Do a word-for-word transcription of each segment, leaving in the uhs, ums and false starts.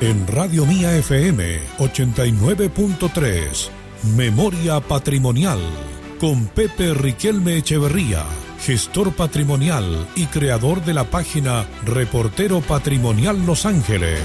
En Radio Mía F M ochenta y nueve punto tres, Memoria Patrimonial, con Pepe Riquelme Echeverría, gestor patrimonial y creador de la página Reportero Patrimonial Los Ángeles.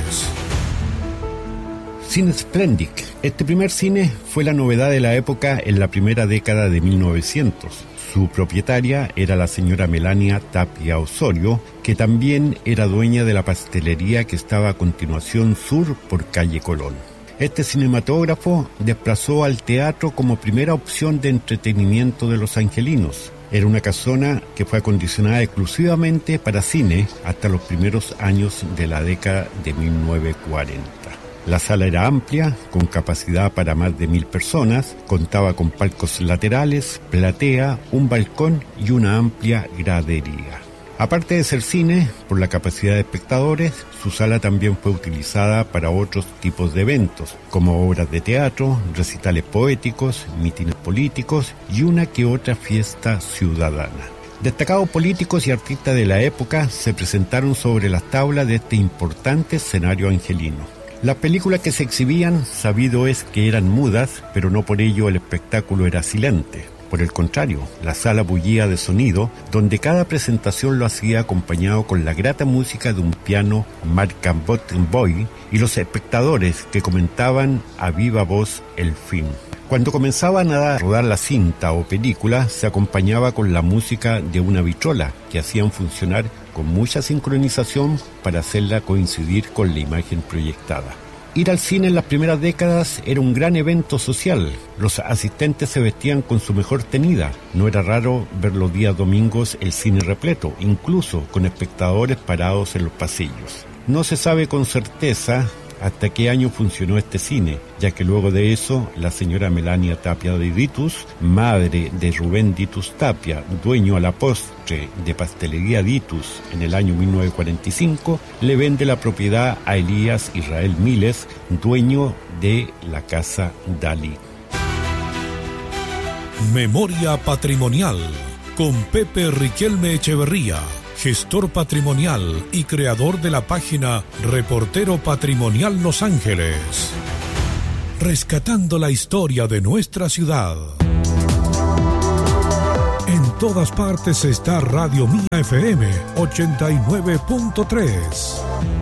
Cine Splendid. Este primer cine fue la novedad de la época en la primera década de mil novecientos. Su propietaria era la señora Melania Tapia Osorio, que también era dueña de la pastelería que estaba a continuación sur por calle Colón. Este cinematógrafo desplazó al teatro como primera opción de entretenimiento de los angelinos. Era una casona que fue acondicionada exclusivamente para cine hasta los primeros años de la década de mil novecientos cuarenta. La sala era amplia, con capacidad para más de mil personas, contaba con palcos laterales, platea, un balcón y una amplia gradería. Aparte de ser cine, por la capacidad de espectadores, su sala también fue utilizada para otros tipos de eventos, como obras de teatro, recitales poéticos, mítines políticos y una que otra fiesta ciudadana. Destacados políticos y artistas de la época se presentaron sobre las tablas de este importante escenario angelino. Las películas que se exhibían, sabido es que eran mudas, pero no por ello el espectáculo era silente. Por el contrario, la sala bullía de sonido, donde cada presentación lo hacía acompañado con la grata música de un piano marca Bottom Boy y los espectadores que comentaban a viva voz el fin. Cuando comenzaban a rodar la cinta o película, se acompañaba con la música de una vitrola que hacían funcionar con mucha sincronización para hacerla coincidir con la imagen proyectada. Ir al cine en las primeras décadas era un gran evento social. Los asistentes se vestían con su mejor tenida. No era raro ver los días domingos el cine repleto, incluso con espectadores parados en los pasillos. No se sabe con certeza hasta qué año funcionó este cine, ya que luego de eso, la señora Melania Tapia de Ditus, madre de Rubén Ditus Tapia, dueño a la postre de Pastelería Ditus en el año mil novecientos cuarenta y cinco, le vende la propiedad a Elías Israel Miles, dueño de la Casa Dalí. Memoria Patrimonial, con Pepe Riquelme Echeverría, gestor patrimonial y creador de la página Reportero Patrimonial Los Ángeles. Rescatando la historia de nuestra ciudad. En todas partes está Radio Mía F M ochenta y nueve punto tres.